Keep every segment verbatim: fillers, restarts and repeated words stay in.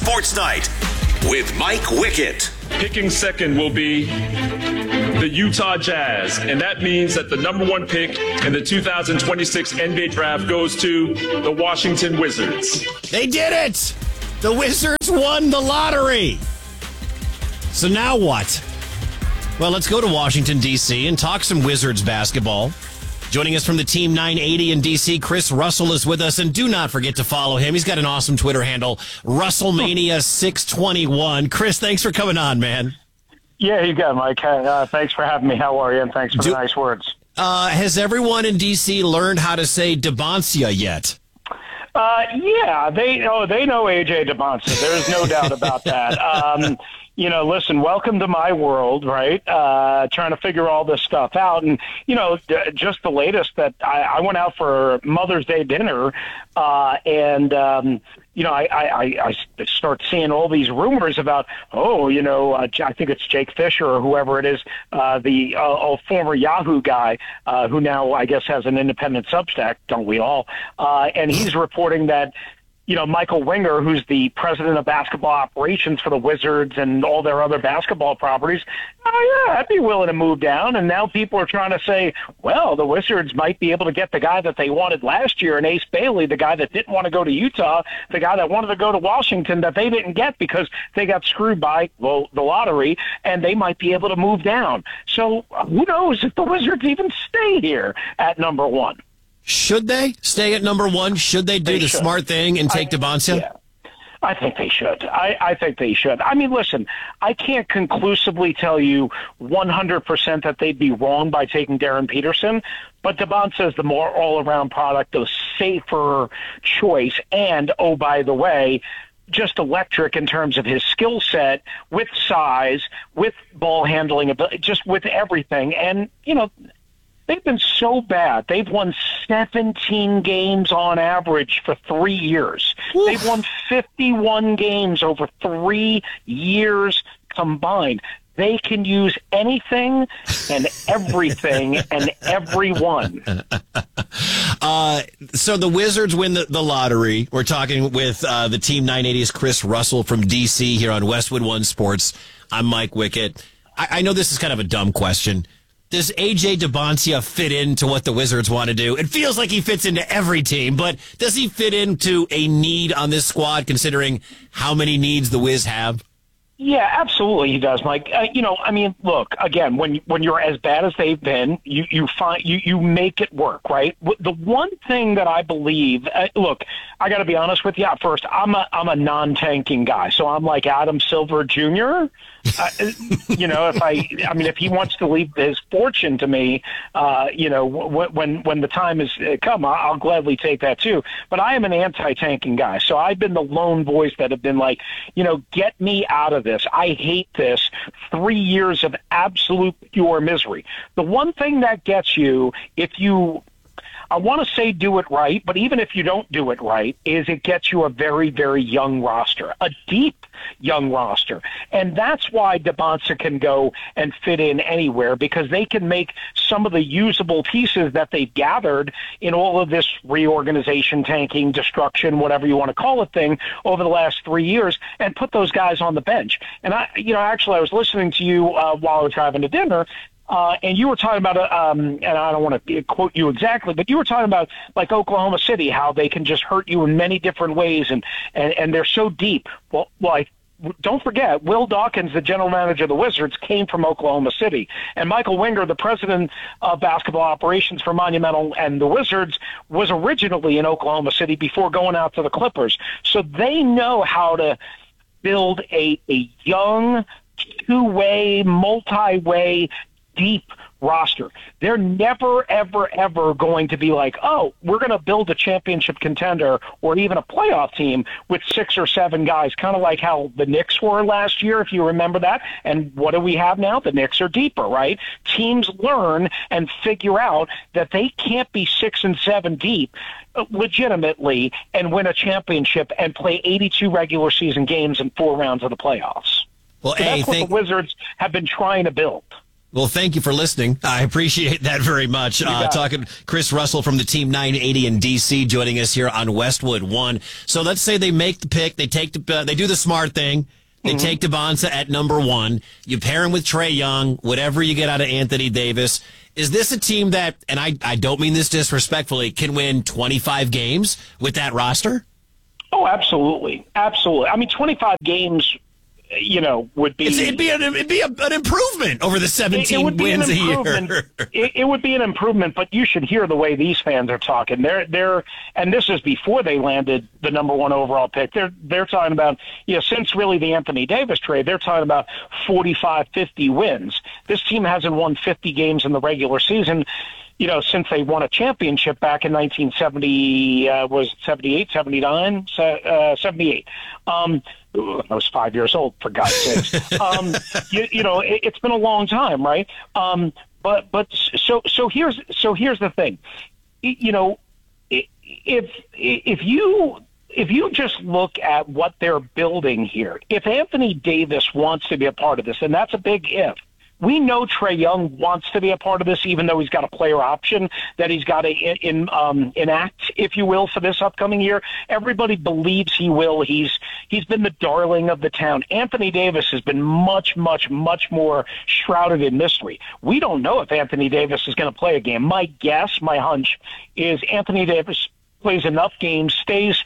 Sports Night with Mike Wickett. Picking second will be the Utah Jazz, and that means that the number one pick in the two thousand twenty-six N B A draft goes to the Washington Wizards. They did it! The Wizards won the lottery! So now what? Well, let's go to Washington, D C and talk some Wizards basketball. Joining us from the Team nine eighty in D C, Chris Russell is with us, and do not forget to follow him. He's got an awesome Twitter handle, Russellmania six twenty-one. Chris, thanks for coming on, man. Yeah, you got it, Mike. Uh, thanks for having me. How are you? And thanks for do, the nice words. Uh, has everyone in D C learned how to say Deboncia yet? Uh, yeah, they oh they know A J Deboncia. There's no doubt about that. Um, you know, listen, welcome to my world, right? Uh, trying to figure all this stuff out. And, you know, just the latest that I, I went out for Mother's Day dinner uh, and, um, you know, I, I, I start seeing all these rumors about, oh, you know, uh, I think it's Jake Fisher or whoever it is, uh, the uh, oh, former Yahoo guy uh, who now, I guess, has an independent Substack, don't we all? Uh, and he's reporting that, you know, Michael Winger, who's the president of basketball operations for the Wizards and all their other basketball properties, oh, yeah, I'd be willing to move down. And now people are trying to say, well, the Wizards might be able to get the guy that they wanted last year in Ace Bailey, the guy that didn't want to go to Utah, the guy that wanted to go to Washington that they didn't get because they got screwed by, well, the lottery, and they might be able to move down. So who knows if the Wizards even stay here at number one. Should they stay at number one? Should they do they the should. smart thing and take I, Deboncia? Yeah. I think they should. I, I think they should. I mean, listen, I can't conclusively tell you one hundred percent that they'd be wrong by taking Darren Peterson, but Deboncia is the more all-around product, the safer choice, and, oh, by the way, just electric in terms of his skill set, with size, with ball handling ability, just with everything. And, you know, they've been so bad. They've won seventeen games on average for three years. Oof. They've won fifty-one games over three years combined. They can use anything and everything and everyone. Uh, so the Wizards win the, the lottery. We're talking with uh, the Team nine eighty's Chris Russell from D C here on Westwood One Sports. I'm Mike Wickett. I, I know this is kind of a dumb question. Does A J Deboncia fit into what the Wizards want to do? It feels like he fits into every team, but does he fit into a need on this squad considering how many needs the Wiz have? Yeah, absolutely he does, Mike. Uh, you know, I mean, look, again, when when you're as bad as they've been, you you find you, you make it work, right? The one thing that I believe, uh, look, I got to be honest with you. At first, I'm a I'm a non-tanking guy, so I'm like Adam Silver Junior Uh, you know, if I, I mean, if he wants to leave his fortune to me, uh, you know, w- when when the time has come, I'll, I'll gladly take that too. But I am an anti-tanking guy, so I've been the lone voice that have been like, you know, get me out of this. I hate this. Three years of absolute pure misery. The one thing that gets you, if you, I want to say do it right, but even if you don't do it right, is it gets you a very, very young roster, a deep young roster. And that's why Deboncia can go and fit in anywhere, because they can make some of the usable pieces that they've gathered in all of this reorganization, tanking, destruction, whatever you want to call it thing over the last three years and put those guys on the bench. And I, you know, actually I was listening to you uh, while I was driving to dinner, Uh, and you were talking about, um, and I don't want to quote you exactly, but you were talking about like Oklahoma City, how they can just hurt you in many different ways, and, and, and they're so deep. Well, like, don't forget, Will Dawkins, the general manager of the Wizards, came from Oklahoma City. And Michael Winger, the president of basketball operations for Monumental and the Wizards, was originally in Oklahoma City before going out to the Clippers. So they know how to build a, a young, two-way, multi-way, deep roster. They're never, ever, ever going to be like, oh, we're going to build a championship contender or even a playoff team with six or seven guys, kind of like how the Knicks were last year, if you remember that. And what do we have now? The Knicks are deeper, right? Teams learn and figure out that they can't be six and seven deep legitimately and win a championship and play eighty-two regular season games in four rounds of the playoffs. Well, so hey, that's what think- the Wizards have been trying to build. Well, thank you for listening. I appreciate that very much. Uh, talking Chris Russell from the Team nine eighty in D C joining us here on Westwood One. So let's say they make the pick. They take the, uh, they do the smart thing. They mm-hmm. take Devonta at number one. You pair him with Trae Young, whatever you get out of Anthony Davis. Is this a team that, and I, I don't mean this disrespectfully, can win twenty-five games with that roster? Oh, absolutely. Absolutely. I mean, twenty-five games, you know, would be... It's, it'd be, an, it'd be a, an improvement over the seventeen it, it would be wins an a year. it, it would be an improvement, but you should hear the way these fans are talking. They're, they're, and this is before they landed the number one overall pick. They're, they're talking about, you know, since really the Anthony Davis trade, they're talking about forty-five, fifty wins. This team hasn't won fifty games in the regular season, you know, since they won a championship back in nineteen seventy, uh, was it seventy-eight, seventy-nine, uh, seventy-eight. Um, I was five years old, for God's sakes. Um, you, you know, it, it's been a long time, right? Um, but but so so here's so here's the thing, you know, if if you if you just look at what they're building here, if Anthony Davis wants to be a part of this, and that's a big if. We know Trae Young wants to be a part of this, even though he's got a player option that he's got to in, in, um, enact, if you will, for this upcoming year. Everybody believes he will. He's he's been the darling of the town. Anthony Davis has been much, much, much more shrouded in mystery. We don't know if Anthony Davis is going to play a game. My guess, my hunch, is Anthony Davis plays enough games, stays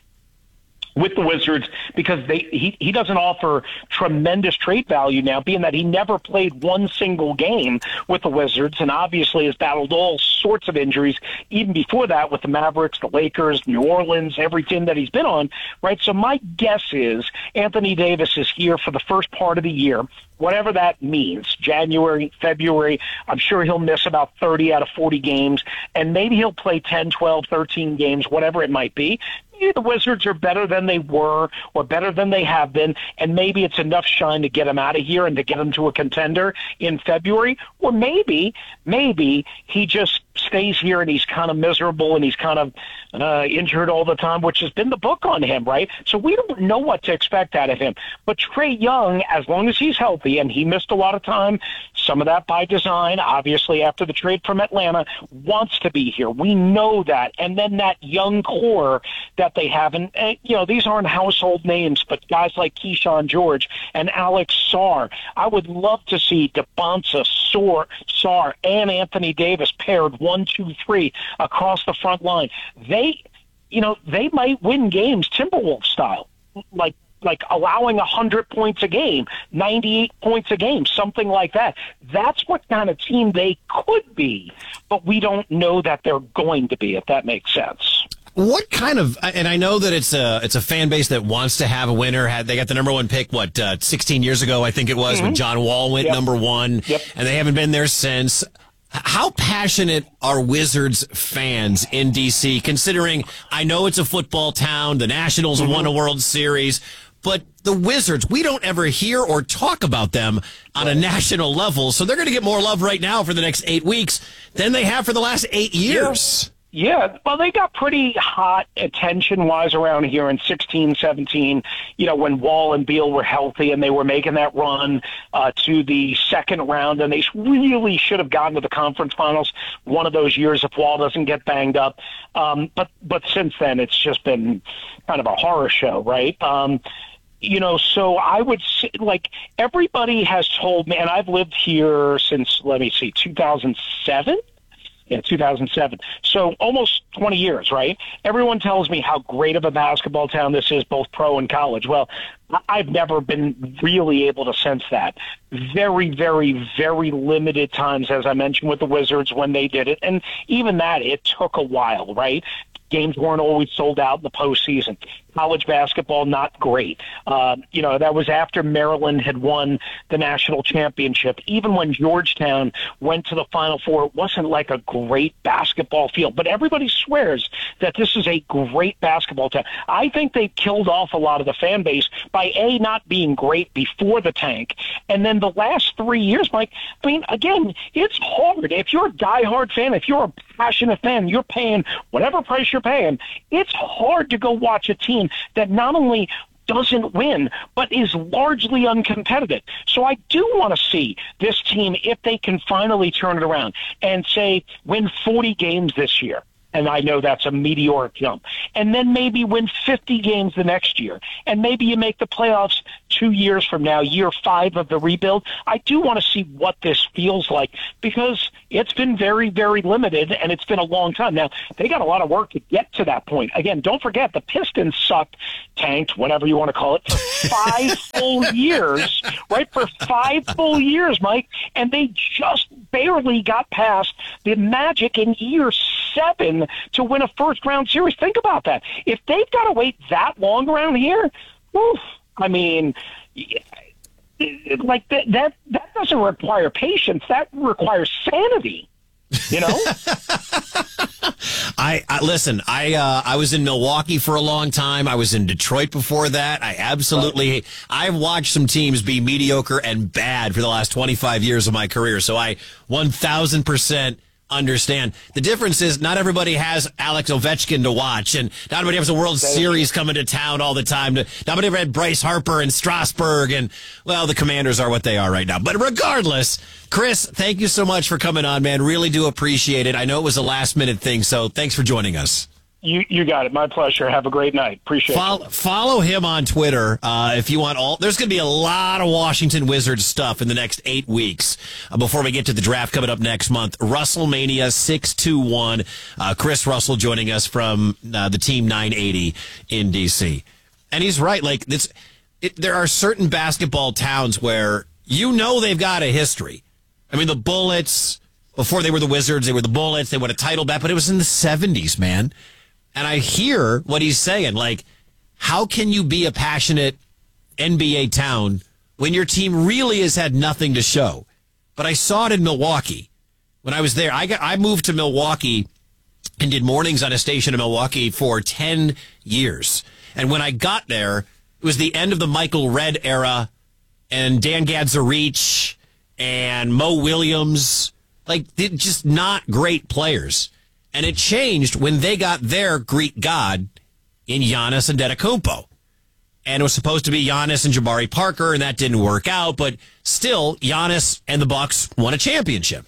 with the Wizards, because they he, he doesn't offer tremendous trade value now, being that he never played one single game with the Wizards and obviously has battled all sorts of injuries even before that with the Mavericks, the Lakers, New Orleans, every team that he's been on, right? So my guess is Anthony Davis is here for the first part of the year, whatever that means, January, February. I'm sure he'll miss about thirty out of forty games, and maybe he'll play ten, twelve, thirteen games, whatever it might be. Maybe the Wizards are better than they were or better than they have been, and maybe it's enough shine to get him out of here and to get him to a contender in February. Or maybe, maybe he just stays here and he's kind of miserable and he's kind of uh, injured all the time, which has been the book on him, right? So we don't know what to expect out of him. But Trae Young, as long as he's healthy, and he missed a lot of time, some of that by design, obviously after the trade from Atlanta, wants to be here. We know that. And then that young core that they have, and, and you know, these aren't household names, but guys like Keyshawn George and Alex Sarr. I would love to see Devonta Sarr, Sarr and Anthony Davis paired one, two, three across the front line. They, you know, they might win games Timberwolves style, like like allowing one hundred points a game, ninety-eight points a game, something like that. That's what kind of team they could be, but we don't know that they're going to be, if that makes sense. What kind of, and I know that it's a it's a fan base that wants to have a winner. Had they got the number one pick, what, uh, sixteen years ago, I think it was, mm-hmm. when John Wall went yep. number one, yep. and they haven't been there since. How passionate are Wizards fans in D C, considering I know it's a football town, the Nationals mm-hmm. won a World Series, but the Wizards, we don't ever hear or talk about them on a national level, so they're going to get more love right now for the next eight weeks than they have for the last eight years. Yeah. Yeah, well, they got pretty hot attention-wise around here in sixteen, seventeen, you know, when Wall and Beal were healthy and they were making that run uh, to the second round, and they really should have gotten to the conference finals one of those years if Wall doesn't get banged up. Um, but, but since then, it's just been kind of a horror show, right? Um, you know, so I would say, like, everybody has told me, and I've lived here since, let me see, two thousand seven? Yeah, two thousand seven. So almost twenty years, right? Everyone tells me how great of a basketball town this is, both pro and college. Well, I've never been really able to sense that. Very, very, very limited times, as I mentioned, with the Wizards when they did it. And even that, it took a while, right? Games weren't always sold out in the postseason. College basketball, not great. Uh, you know, that was after Maryland had won the national championship. Even when Georgetown went to the Final Four, it wasn't like a great basketball field. But everybody swears that this is a great basketball town. I think they killed off a lot of the fan base by, A, not being great before the tank. And then the last three years, Mike, I mean, again, it's hard. If you're a diehard fan, if you're a passionate fan, you're paying whatever price you're paying, it's hard to go watch a team that not only doesn't win, but is largely uncompetitive. So I do want to see this team, if they can finally turn it around and say, win forty games this year. And I know that's a meteoric jump. And then maybe win fifty games the next year. And maybe you make the playoffs two years from now, year five of the rebuild. I do want to see what this feels like because it's been very, very limited, and it's been a long time. Now, they got a lot of work to get to that point. Again, don't forget, the Pistons sucked, tanked, whatever you want to call it, for five full years, right? For five full years, Mike. And they just barely got past the Magic in year seven to win a first-round series. Think about that. If they've got to wait that long around here, woof, I mean, like that, that, that doesn't require patience. That requires sanity. You know, I, I listen. I uh, I was in Milwaukee for a long time. I was in Detroit before that. I absolutely. Right. I've watched some teams be mediocre and bad for the last twenty-five years of my career. So I one thousand percent understand. The difference is not everybody has Alex Ovechkin to watch, and not everybody has a World Series coming to town all the time. Not everybody had Bryce Harper and Strasburg, and, well, the Commanders are what they are right now. But regardless, Chris, thank you so much for coming on, man. Really do appreciate it. I know it was a last-minute thing, so thanks for joining us. You you got it. My pleasure. Have a great night. Appreciate follow, it. Follow him on Twitter uh, if you want all. There's going to be a lot of Washington Wizards stuff in the next eight weeks uh, before we get to the draft coming up next month. Russellmania six two one. Uh, Chris Russell joining us from uh, the Team nine eighty in D C. And he's right. Like this, it, there are certain basketball towns where you know they've got a history. I mean, the Bullets, before they were the Wizards, they were the Bullets. They won a title back, but it was in the seventies, man. And I hear what he's saying, like, how can you be a passionate N B A town when your team really has had nothing to show? But I saw it in Milwaukee. When I was there, I got I moved to Milwaukee and did mornings on a station in Milwaukee for ten years. And when I got there, it was the end of the Michael Redd era, and Dan Gadzuric and Mo Williams, like, just not great players. And it changed when they got their Greek god in Giannis Antetokounmpo. And it was supposed to be Giannis and Jabari Parker, and that didn't work out. But still, Giannis and the Bucks won a championship.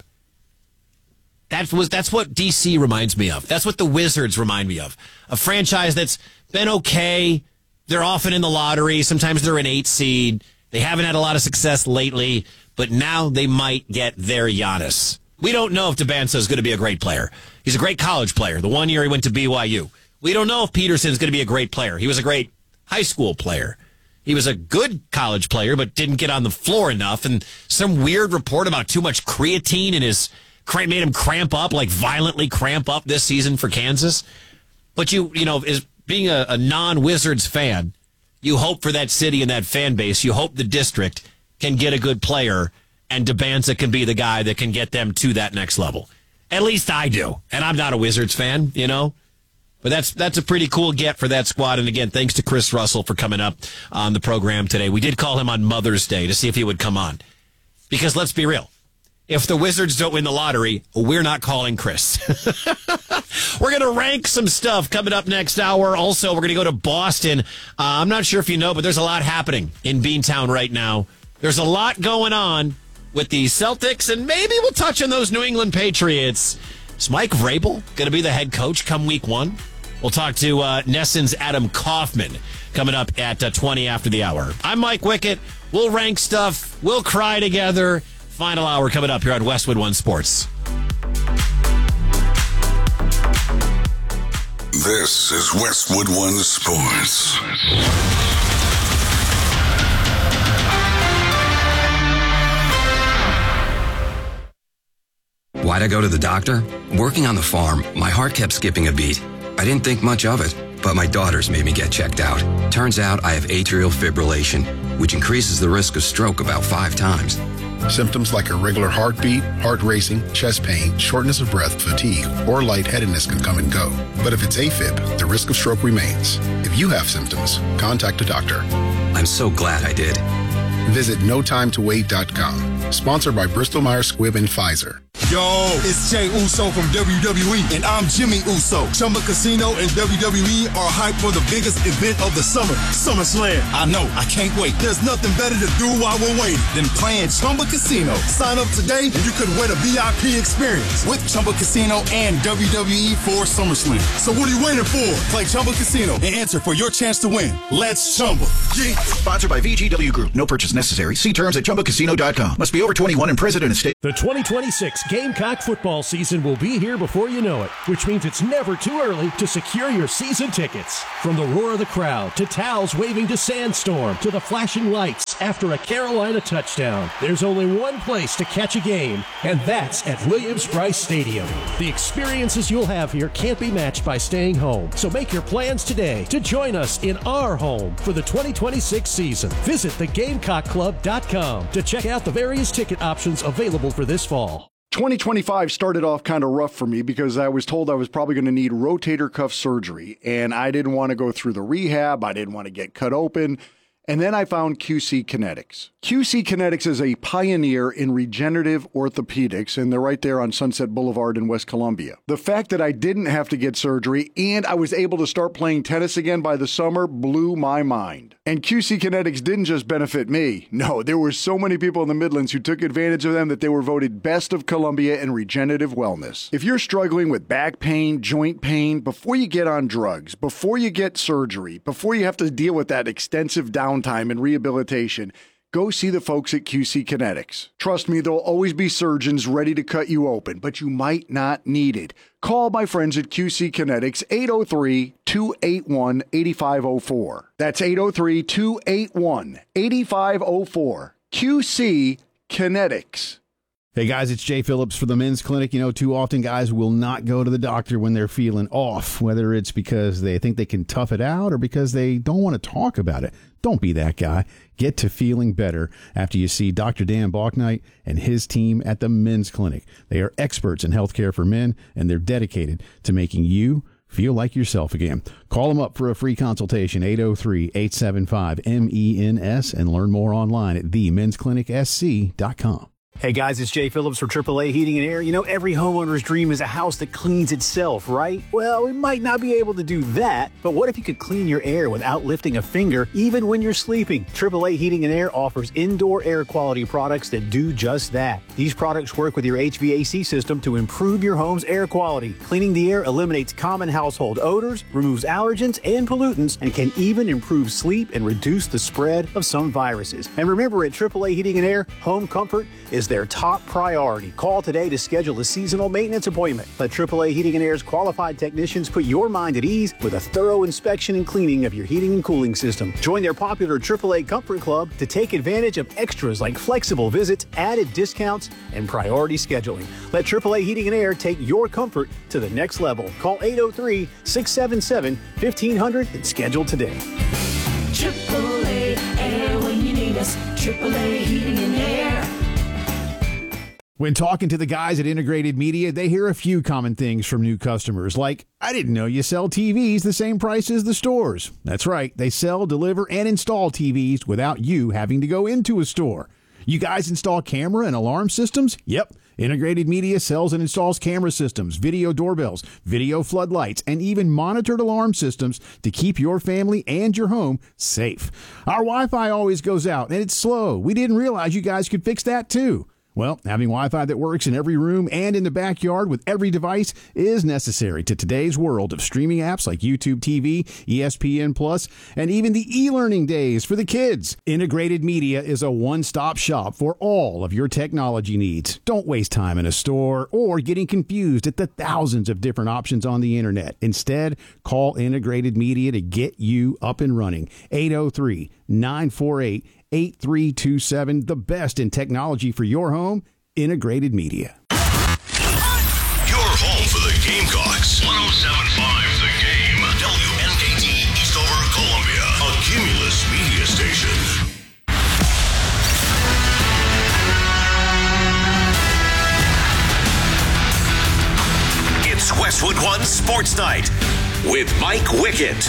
That was that's what D C reminds me of. That's what the Wizards remind me of. A franchise that's been okay. They're often in the lottery. Sometimes they're an eight seed. They haven't had a lot of success lately, but now they might get their Giannis. We don't know if Debanza is going to be a great player. He's a great college player. The one year he went to B Y U. We don't know if Peterson's going to be a great player. He was a great high school player. He was a good college player, but didn't get on the floor enough. And some weird report about too much creatine in his made him cramp up, like violently cramp up this season for Kansas. But you, you know, as being a, a non-Wizards fan, you hope for that city and that fan base. You hope the district can get a good player, and Debanza can be the guy that can get them to that next level. At least I do. And I'm not a Wizards fan, you know. But that's that's a pretty cool get for that squad. And again, thanks to Chris Russell for coming up on the program today. We did call him on Mother's Day to see if he would come on. Because let's be real. If the Wizards don't win the lottery, we're not calling Chris. We're going to rank some stuff coming up next hour. Also, we're going to go to Boston. Uh, I'm not sure if you know, but there's a lot happening in Beantown right now. There's a lot going on with the Celtics, and maybe we'll touch on those New England Patriots. Is Mike Vrabel going to be the head coach come week one? We'll talk to uh, Nesson's Adam Kaufman coming up at uh, twenty after the hour. I'm Mike Wickett. We'll rank stuff. We'll cry together. Final hour coming up here on Westwood One Sports. This is Westwood One Sports. Why'd I go to the doctor? Working on the farm, my heart kept skipping a beat. I didn't think much of it, but my daughters made me get checked out. Turns out I have atrial fibrillation, which increases the risk of stroke about five times. Symptoms like irregular heartbeat, heart racing, chest pain, shortness of breath, fatigue, or lightheadedness can come and go. But if it's AFib, the risk of stroke remains. If you have symptoms, contact a doctor. I'm so glad I did. Visit no time to wait dot com. Sponsored by Bristol Myers Squibb and Pfizer. Yo, it's Jey Uso from W W E, and I'm Jimmy Uso. Chumba Casino and W W E are hyped for the biggest event of the summer, SummerSlam. I know, I can't wait. There's nothing better to do while we're waiting than playing Chumba Casino. Sign up today and you could win a V I P experience with Chumba Casino and W W E for SummerSlam. So what are you waiting for? Play Chumba Casino and answer for your chance to win. Let's Chumba. Yeah. Sponsored by V G W Group. No purchase necessary. See terms at chumba casino dot com. Must be over twenty-one and present in a state. The twenty twenty-six Gamecock football season will be here before you know it, which means it's never too early to secure your season tickets. From the roar of the crowd, to towels waving to Sandstorm, to the flashing lights after a Carolina touchdown, there's only one place to catch a game, and that's at Williams-Brice Stadium. The experiences you'll have here can't be matched by staying home, so make your plans today to join us in our home for the twenty twenty-six season. Visit the gamecock club dot com to check out the various ticket options available for this fall. twenty twenty-five started off kind of rough for me because I was told I was probably going to need rotator cuff surgery, and I didn't want to go through the rehab. I didn't want to get cut open. And then I found Q C Kinetics. Q C Kinetics is a pioneer in regenerative orthopedics, and they're right there on Sunset Boulevard in West Columbia. The fact that I didn't have to get surgery and I was able to start playing tennis again by the summer blew my mind. And Q C Kinetics didn't just benefit me. No, there were so many people in the Midlands who took advantage of them that they were voted Best of Columbia in regenerative wellness. If you're struggling with back pain, joint pain, before you get on drugs, before you get surgery, before you have to deal with that extensive downtime and rehabilitation, go see the folks at Q C Kinetics. Trust me, there'll always be surgeons ready to cut you open, but you might not need it. Call my friends at Q C Kinetics, eight oh three, two eight one, eight five oh four. That's eight oh three, two eight one, eight five oh four. Q C Kinetics. Hey guys, it's Jay Phillips for the Men's Clinic. You know, too often guys will not go to the doctor when they're feeling off, whether it's because they think they can tough it out or because they don't want to talk about it. Don't be that guy. Get to feeling better after you see Doctor Dan Balknight and his team at the Men's Clinic. They are experts in healthcare for men, and they're dedicated to making you feel like yourself again. Call them up for a free consultation, eight oh three, eight seven five, M E N S, and learn more online at the men's clinic s c dot com. Hey guys, it's Jay Phillips for triple A Heating and Air. You know, every homeowner's dream is a house that cleans itself, right? Well, we might not be able to do that, but what if you could clean your air without lifting a finger, even when you're sleeping? triple A Heating and Air offers indoor air quality products that do just that. These products work with your H V A C system to improve your home's air quality. Cleaning the air eliminates common household odors, removes allergens and pollutants, and can even improve sleep and reduce the spread of some viruses. And remember, at triple A Heating and Air, home comfort is their top priority. Call today to schedule a seasonal maintenance appointment. Let triple A Heating and Air's qualified technicians put your mind at ease with a thorough inspection and cleaning of your heating and cooling system. Join their popular triple A Comfort Club to take advantage of extras like flexible visits, added discounts, and priority scheduling. Let triple A Heating and Air take your comfort to the next level. Call eight oh three, six seven seven, fifteen hundred and schedule today. triple A Air when you need us. triple A Heating and Air. When talking to the guys at Integrated Media, they hear a few common things from new customers, like, I didn't know you sell T Vs the same price as the stores. That's right. They sell, deliver, and install T Vs without you having to go into a store. You guys install camera and alarm systems? Yep. Integrated Media sells and installs camera systems, video doorbells, video floodlights, and even monitored alarm systems to keep your family and your home safe. Our Wi-Fi always goes out, and it's slow. We didn't realize you guys could fix that, too. Well, having Wi-Fi that works in every room and in the backyard with every device is necessary to today's world of streaming apps like YouTube T V, E S P N Plus, and even the e-learning days for the kids. Integrated Media is a one-stop shop for all of your technology needs. Don't waste time in a store or getting confused at the thousands of different options on the internet. Instead, call Integrated Media to get you up and running. eight oh three, nine four eight, eight three two seven, the best in technology for your home, Integrated Media. Your home for the Gamecocks. one oh seven point five The Game. W N K T Eastover, Columbia. A Cumulus media station. It's Westwood One Sports Night with Mike Wickett.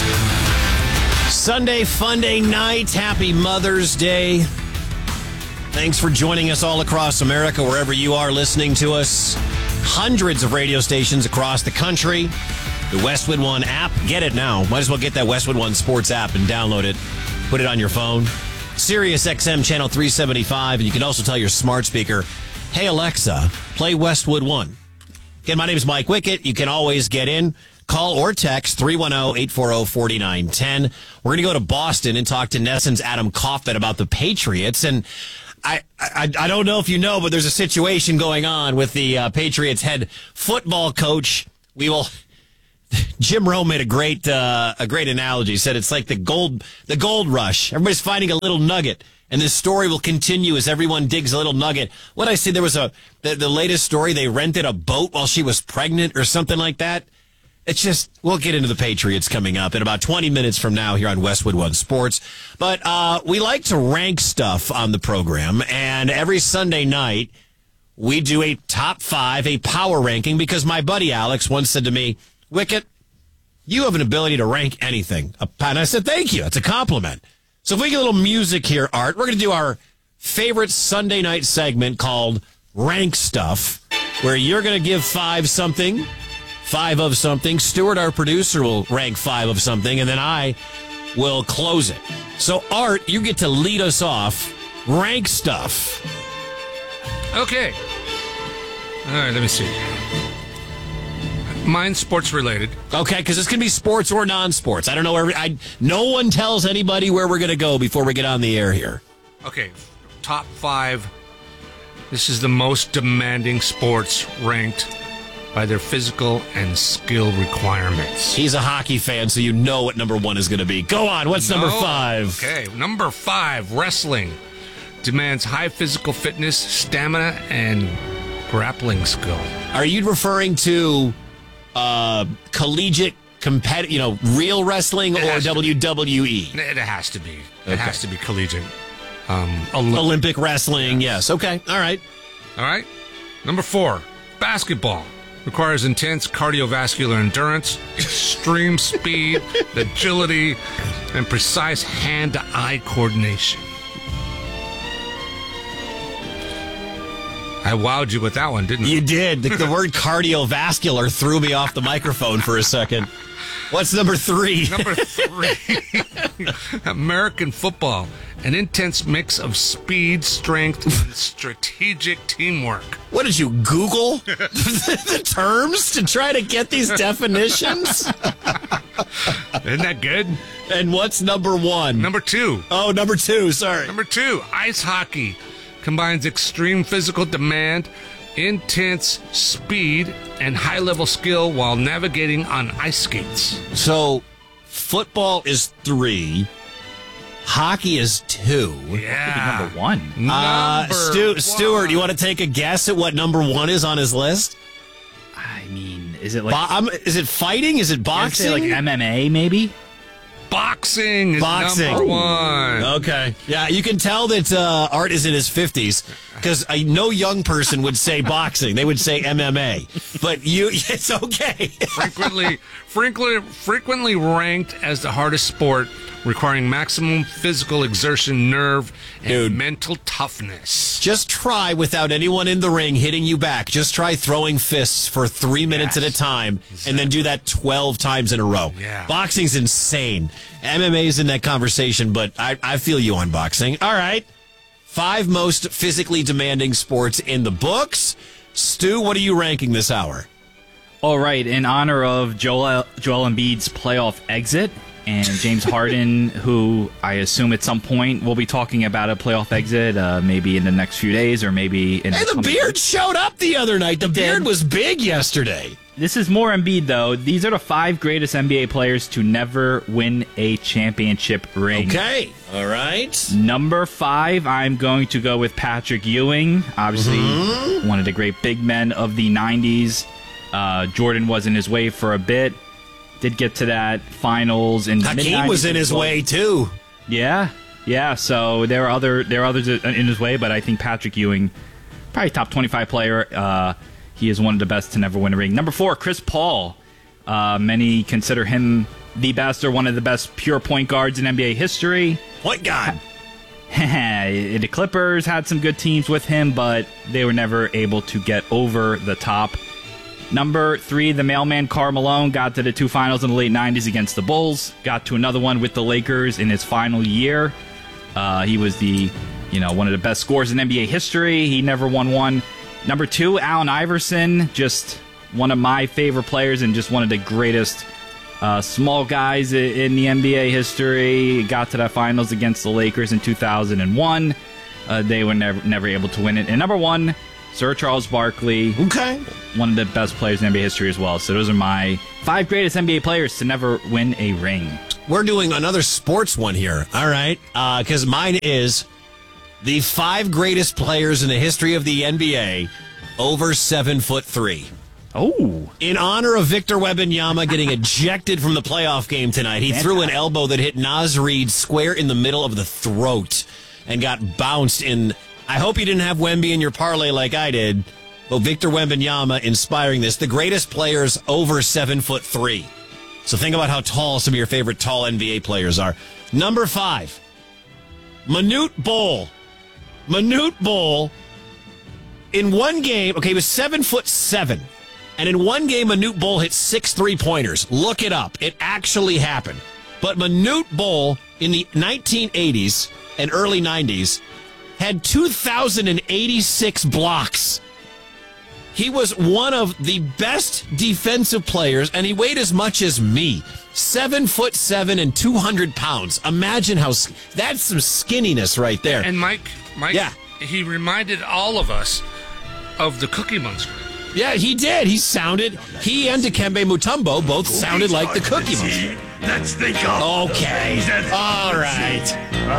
Sunday fun day night. Happy Mother's Day. Thanks for joining us all across America, wherever you are listening to us. Hundreds of radio stations across the country. The Westwood One app. Get it now. Might as well get that Westwood One Sports app and download it. Put it on your phone. Sirius X M Channel three seventy-five. And you can also tell your smart speaker, hey, Alexa, play Westwood One. Again, my name is Mike Wickett. You can always get in. Call or text three one zero, eight four zero, four nine one zero. We're going to go to Boston and talk to Nesson's Adam Kaufman about the Patriots. And I, I I don't know if you know, but there's a situation going on with the uh, Patriots head football coach. We will. Jim Rome made a great uh, a great analogy. He said it's like the gold the gold rush. Everybody's finding a little nugget, and this story will continue as everyone digs a little nugget. What I see, there was a the, the latest story. They rented a boat while she was pregnant or something like that. It's just, we'll get into the Patriots coming up in about twenty minutes from now here on Westwood One Sports. But uh, we like to rank stuff on the program, and every Sunday night we do a top five, a power ranking, because my buddy Alex once said to me, Wickett, you have an ability to rank anything. And I said, thank you. It's a compliment. So if we get a little music here, Art, we're going to do our favorite Sunday night segment called Rank Stuff, where you're going to give five something. Five of something. Stuart, our producer, will rank five of something, and then I will close it. So, Art, you get to lead us off. Rank stuff. Okay. All right, let me see. Mine's sports related. Okay, because this can be sports or non-sports. I don't know where. I no one tells anybody where we're going to go before we get on the air here. Okay, top five. This is the most demanding sports ranked by their physical and skill requirements. He's a hockey fan, so you know what number one is going to be. Go on, what's no. number five? Okay, number five, wrestling. Demands high physical fitness, stamina, and grappling skill. Are you referring to uh, collegiate, competitive, you know, real wrestling It or W W E? To, it has to be. It Okay. has to be collegiate. Um, Olymp- Olympic wrestling, yes. Okay, all right. All right. Number four, basketball. Requires intense cardiovascular endurance, extreme speed, agility, and precise hand-to-eye coordination. I wowed you with that one, didn't I? You did. The, the word cardiovascular threw me off the microphone for a second. What's number three? Number three, American football. An intense mix of speed, strength, and strategic teamwork. What did you Google the terms to try to get these definitions? Isn't that good? And what's number one? Number two. Oh, number two. Sorry. Number two, ice hockey. Combines extreme physical demand, intense speed, and high-level skill while navigating on ice skates. So, football is three. Hockey is two. Yeah. Number one. Uh, Number Stu- one. Stuart, you want to take a guess at what number one is on his list? I mean, is it like... Bo- um, is it fighting? Is it I'd boxing? say like M M A, maybe? Boxing is Boxing. number one. Okay. Yeah, you can tell that uh, Art is in his fifties because uh, no young person would say boxing. They would say M M A. But you, it's okay. frequently, frequently, frequently ranked as the hardest sport, requiring maximum physical exertion, nerve, and Dude. mental toughness. Just try without anyone in the ring hitting you back. Just try throwing fists for three minutes Yes. at a time and then do that twelve times in a row. Yeah. Boxing's insane. M M A's in that conversation, but I, I feel you on boxing. All right. Five most physically demanding sports in the books. Stu, what are you ranking this hour? All right, in honor of Joel, Joel Embiid's playoff exit and James Harden, who I assume at some point we'll be talking about a playoff exit, uh, maybe in the next few days or maybe in Hey, the coming beard weeks. showed up the other night. The beard was big yesterday. This is more Embiid, though. These are the five greatest N B A players to never win a championship ring. Okay. All right. Number five, I'm going to go with Patrick Ewing. Obviously, Mhm. one of the great big men of the nineties. Uh, Jordan was in his way for a bit. Did get to that finals in the Hakeem mid-nineties was in his as well. way, too. Yeah, yeah. So there are other there are others in his way, but I think Patrick Ewing, probably top twenty-five player. Uh, he is one of the best to never win a ring. Number four, Chris Paul. Uh, many consider him the best or one of the best pure point guards in N B A history. Point guard. The Clippers had some good teams with him, but they were never able to get over the top. Number three, the mailman Karl Malone got to the two finals in the late nineties against the Bulls. Got to another one with the Lakers in his final year. Uh, he was the, you know, one of the best scorers in N B A history. He never won one. Number two, Allen Iverson, just one of my favorite players and just one of the greatest uh, small guys in the N B A history. Got to the finals against the Lakers in two thousand one. Uh, they were never never able to win it. And number one, Sir Charles Barkley. Okay. One of the best players in N B A history as well. So those are my five greatest N B A players to never win a ring. We're doing another sports one here. All right. Because uh, mine is the five greatest players in the history of the N B A over seven foot three. Oh. In honor of Victor Wembanyama getting ejected from the playoff game tonight, he threw an elbow that hit Naz Reid square in the middle of the throat and got bounced in. I hope you didn't have Wemby in your parlay like I did, but Victor Wembanyama inspiring this. The greatest players over seven foot three. So think about how tall some of your favorite tall N B A players are. Number five, Manute Bol. Manute Bol, in one game, okay, he was seven foot seven. And in one game, Manute Bol hit six three-pointers. Look it up. It actually happened. But Manute Bol, in the nineteen eighties and early nineties, had two thousand eighty-six blocks. He was one of the best defensive players, and he weighed as much as me. Seven foot seven and two hundred pounds. Imagine how, that's some skinniness right there. And Mike, Mike, yeah. he reminded all of us of the Cookie Monster. Yeah, he did. He sounded, he and Dikembe Mutombo both sounded like the Cookie Monster. Let's think of Okay. All right.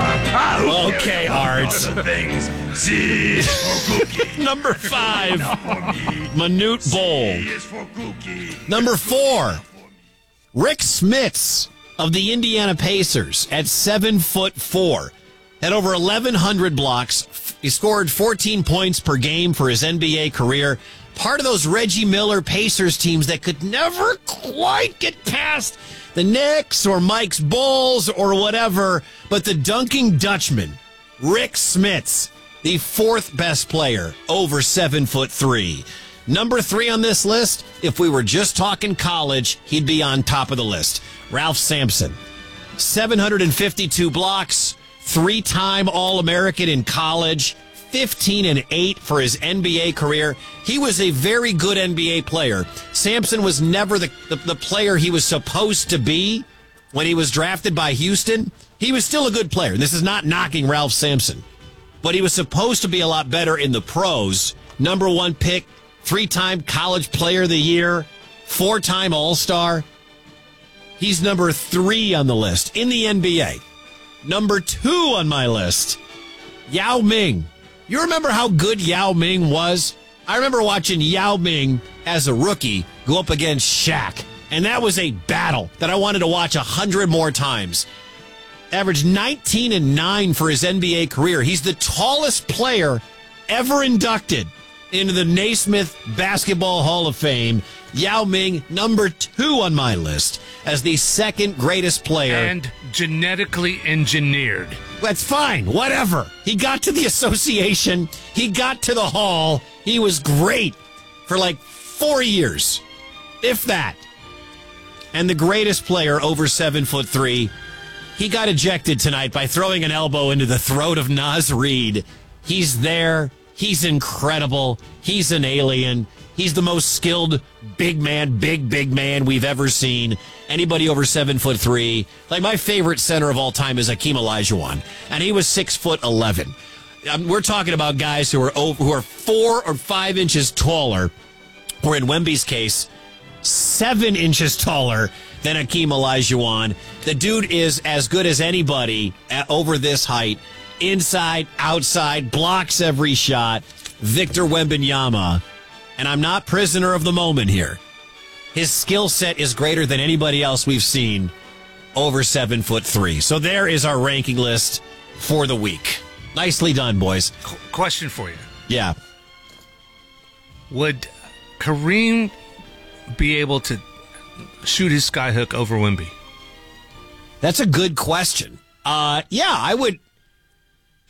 Uh, okay, Art. Things. C is for cookie. Number five, Manute C is for Bol. cookie. Number four, Rick Smits of the Indiana Pacers at seven foot four. Had over eleven hundred blocks. He scored fourteen points per game for his N B A career. Part of those Reggie Miller Pacers teams that could never quite get past the Knicks or Mike's Bulls or whatever, but the Dunking Dutchman, Rick Smits, the fourth best player over seven foot three. Number three on this list, if we were just talking college, he'd be on top of the list. Ralph Sampson, seven hundred fifty-two blocks, three-time All-American in college, fifteen and eight for his N B A career. He was a very good N B A player. Sampson was never the, the, the player he was supposed to be when he was drafted by Houston. He was still a good player. This is not knocking Ralph Sampson, but he was supposed to be a lot better in the pros. Number one pick, three-time college player of the year, four-time All-Star. He's number three on the list in the N B A. Number two on my list, Yao Ming. You remember how good Yao Ming was? I remember watching Yao Ming as a rookie go up against Shaq, and that was a battle that I wanted to watch a hundred more times. Averaged nineteen and nine for his N B A career. He's the tallest player ever inducted into the Naismith Basketball Hall of Fame. Yao Ming, number two on my list as the second greatest player. And genetically engineered. That's fine. Whatever. He got to the association. He got to the hall. He was great for like four years, if that. And the greatest player over seven foot three, he got ejected tonight by throwing an elbow into the throat of Naz Reid. He's there. He's incredible. He's an alien. He's the most skilled big man, big, big man we've ever seen. Anybody over seven foot three. Like, my favorite center of all time is Hakeem Olajuwon, and he was six foot eleven. Um, we're talking about guys who are over, who are four or five inches taller, or in Wemby's case, seven inches taller than Hakeem Olajuwon. The dude is as good as anybody at, over this height. Inside, outside, blocks every shot. Victor Wembanyama. And I'm not prisoner of the moment here. His skill set is greater than anybody else we've seen over seven foot three. So there is our ranking list for the week. Nicely done, boys. Qu- question for you. Yeah. Would Kareem be able to shoot his skyhook over Wemby? That's a good question. Uh, yeah, I would.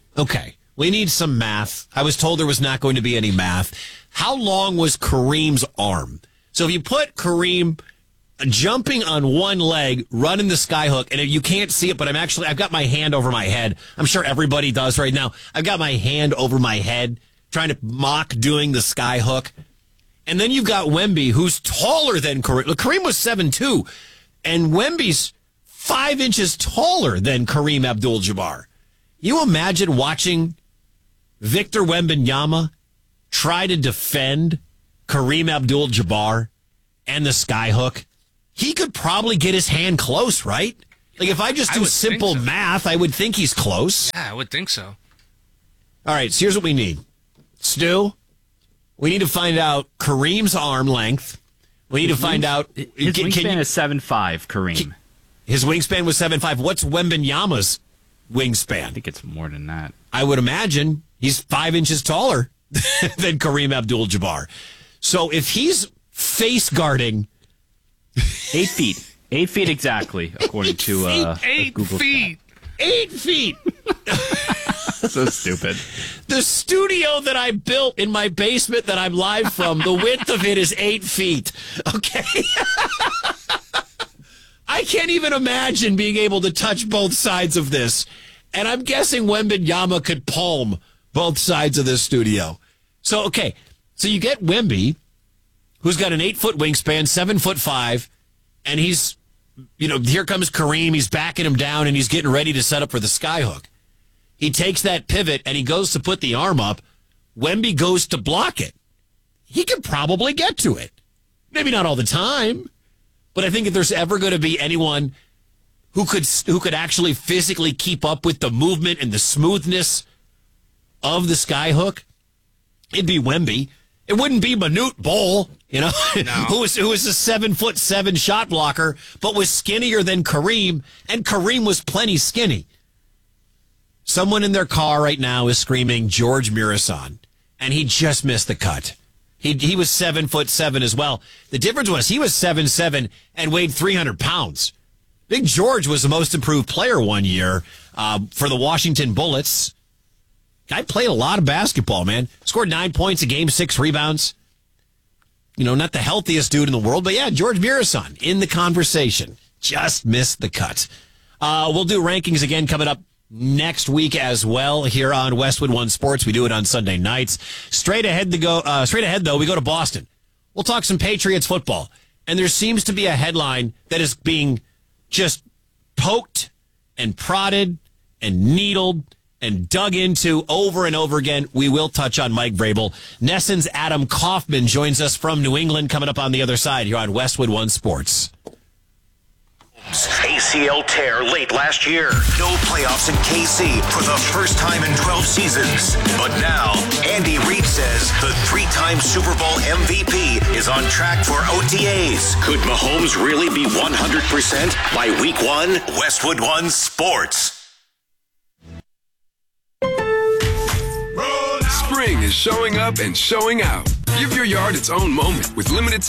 Okay. We need some math. I was told there was not going to be any math. How long was Kareem's arm? So if you put Kareem jumping on one leg, running the skyhook, and you can't see it, but I'm actually, I've got my hand over my head. I'm sure everybody does right now. I've got my hand over my head trying to mock doing the skyhook. And then you've got Wemby, who's taller than Kareem. Look, Kareem was seven two, and Wemby's five inches taller than Kareem Abdul-Jabbar. You imagine watching Victor Wembanyama try to defend Kareem Abdul-Jabbar and the skyhook? He could probably get his hand close, right? Like, if I just do simple so. math, I would think he's close. Yeah, I would think so. All right, so here's what we need. Stu, we need to find out Kareem's arm length. We need his to find wings, out... His can, wingspan can you, is seven five, Kareem. His wingspan was seven five. What's Wembanyama's wingspan? I think it's more than that. I would imagine he's five inches taller than Kareem Abdul-Jabbar. So if he's face guarding... Eight feet. Eight feet exactly, according to uh, Eight Google feet. stat. Eight feet. So stupid. The studio that I built in my basement that I'm live from, the width of it is eight feet. Okay? I can't even imagine being able to touch both sides of this. And I'm guessing Wembanyama could palm both sides of this studio. So, okay. So you get Wemby, who's got an eight-foot wingspan, seven foot five, and he's, you know, here comes Kareem. He's backing him down, and he's getting ready to set up for the skyhook. He takes that pivot, and he goes to put the arm up. Wemby goes to block it. He could probably get to it. Maybe not all the time, but I think if there's ever going to be anyone who could who could actually physically keep up with the movement and the smoothness of the skyhook, it'd be Wemby. It wouldn't be Manute Bol, you know, No. who was who was a seven foot seven shot blocker, but was skinnier than Kareem, and Kareem was plenty skinny. Someone in their car right now is screaming George Murison, and he just missed the cut. He he was seven foot seven as well. The difference was he was seven seven and weighed three hundred pounds. Big George was the most improved player one year uh, for the Washington Bullets. Guy played a lot of basketball, man. Scored nine points a game, six rebounds. You know, not the healthiest dude in the world, but yeah, George Murison in the conversation. Just missed the cut. Uh, we'll do rankings again coming up next week as well here on Westwood One Sports. We do it on Sunday nights. Straight ahead to go. Uh, straight ahead though, we go to Boston. We'll talk some Patriots football, and there seems to be a headline that is being just poked and prodded and needled and dug into over and over again. We will touch on Mike Vrabel. Nesson's Adam Kaufman joins us from New England coming up on the other side here on Westwood One Sports. A C L tear late last year. No playoffs in K C for the first time in twelve seasons. But now, Andy Reid says the three-time Super Bowl M V P is on track for O T As. Could Mahomes really be one hundred percent by week one? Westwood One Sports. Spring is showing up and showing out. Give your yard its own moment with limited time.